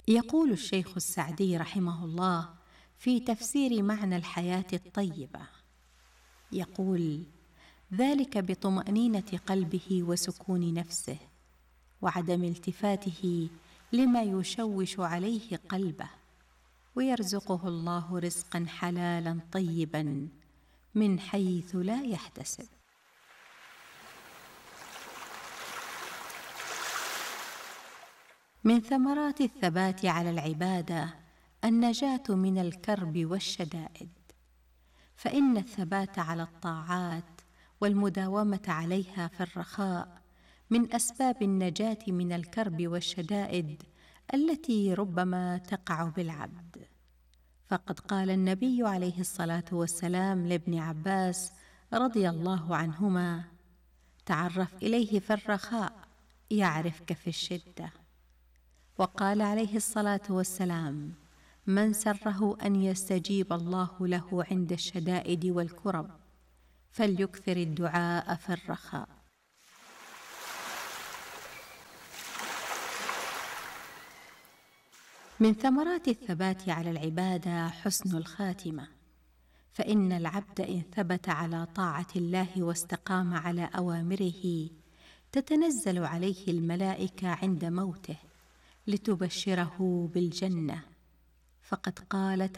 يقول الشيخ السعدي رحمه الله في تفسير معنى الحياة الطيبة، يقول: ذلك بطمأنينة قلبه وسكون نفسه، وعدم التفاته لما يشوش عليه قلبه، ويرزقه الله رزقا حلالا طيبا من حيث لا يحتسب. من ثمرات الثبات على العبادة النجاة من الكرب والشدائد، فإن الثبات على الطاعات والمداومة عليها في الرخاء من أسباب النجاة من الكرب والشدائد التي ربما تقع بالعبد. فقد قال النبي عليه الصلاة والسلام لابن عباس رضي الله عنهما: تعرف إليه في الرخاء يعرفك في الشدة. وقال عليه الصلاة والسلام: من سره أن يستجيب الله له عند الشدائد والكرب فليكثر الدعاء في الرخاء. من ثمرات الثبات على العبادة حسن الخاتمة، فإن العبد إن ثبت على طاعة الله واستقام على أوامره تتنزل عليه الملائكة عند موته لتبشره بالجنة. فقد قال